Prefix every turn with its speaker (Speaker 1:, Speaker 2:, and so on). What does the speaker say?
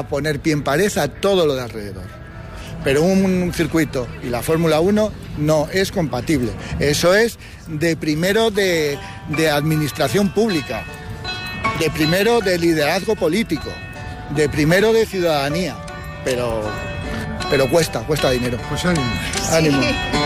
Speaker 1: poner pie en pared a todo lo de alrededor. Pero un circuito y la Fórmula 1 no es compatible. Eso es de administración pública, de primero de liderazgo político, de primero de ciudadanía. Pero cuesta dinero.
Speaker 2: Pues ánimo.
Speaker 1: Ánimo.